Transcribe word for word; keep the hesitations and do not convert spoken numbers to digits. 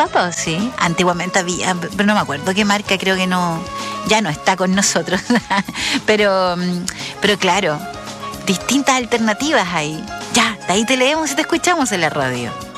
papas, sí. Antiguamente había, pero no me acuerdo qué marca, creo que no, ya no está con nosotros. pero, pero claro, distintas alternativas ahí. Ya, de ahí te leemos y te escuchamos en la radio.